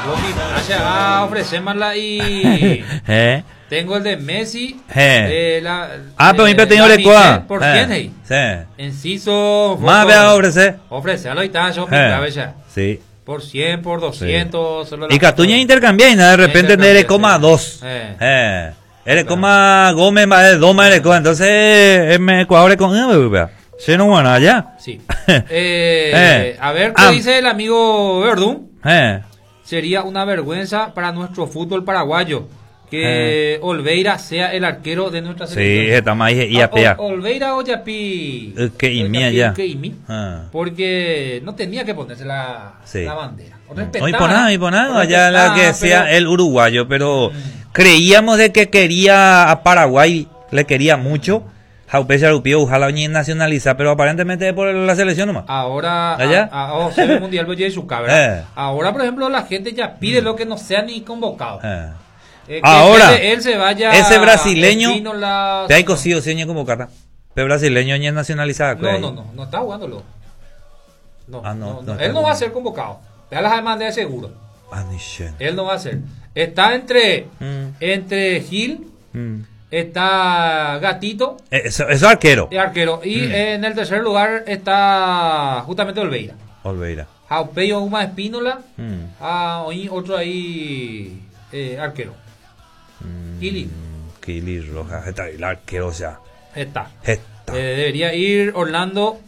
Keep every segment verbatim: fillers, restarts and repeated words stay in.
Ah, ofrecémosla y... ¿Eh? Tengo el de Messi. Eh. Eh, la, Ah, pero eh, mi pequeño la le cuá. Por cien, hey. Sí. Enciso. Más vea ofrecer. Ofrecerlo y está, yo Eh. Sí. por cien, por doscientos. Sí. Solo Y Catuña intercambia y nada, de repente Intercambia, de coma dos. Eh. Eh. Eres coma Gómez más de dos más de co. Entonces, me Ecuador con. Si no van allá. Sí. eh, Eh. A ver qué Ah. dice el amigo Verdún. Eh. Sería una vergüenza para nuestro fútbol paraguayo que eh. Olveira sea el arquero de nuestra selección. Sí, está más y a ah, Olveira o Yapi. Uh, que Imi ya. Que Imi, ah. Porque no tenía que ponerse la, sí. la bandera. Hoy poná, hoy poná, allá la que sea pero, el uruguayo, pero mm. creíamos de que quería a Paraguay, le quería mucho. Jaupe Charupio, ojalá ni nacionalizar, pero aparentemente por la selección nomás. Ahora, ¿allá? A, a, oh, se ve el mundial de su cabra. Eh. Ahora, por ejemplo, la gente ya pide mm. lo que no sea ni convocado. Eh. Eh, Ahora, él, él se vaya ese brasileño, la... te hay cosido seña convocada. Pero brasileño ni es nacionalizada. No, no, no, no está jugándolo. No, ah, no, no, no, no él no va a ser convocado. Ya las demandas de seguro. Ah, él no va a ser. Está entre, mm. entre Gil. Mm. Está Gatito. Eso es arquero. arquero. Y mm. en el tercer lugar está justamente Olveira. Olveira. Jaupeyo Uma Espínola. Mm. Ah, otro ahí eh, arquero. Mm. Kili. Kili Rojas. Está el arquero, o sea. Está. Está. Eh, debería ir Orlando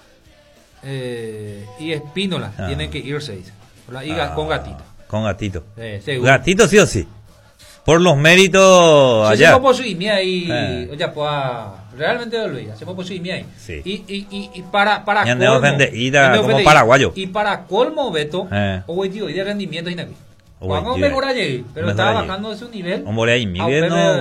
eh, y Espínola. Ah. Tienen que irse. Y ah. con Gatito. Con Gatito. Eh, Gatito sí o sí. Por los méritos sí, allá. Se puede subir ahí. Eh. Oye, pues, realmente Olveira. Se puede subir ahí. Sí. Y, y, y, y para, para ya colmo. Ida como ida. Paraguayo. Y para colmo, Beto. Eh. Hoy, tío, y de rendimiento. Vamos a mejorar allí. Pero estaba bajando de su nivel. Hombre, ahí, Miguel no.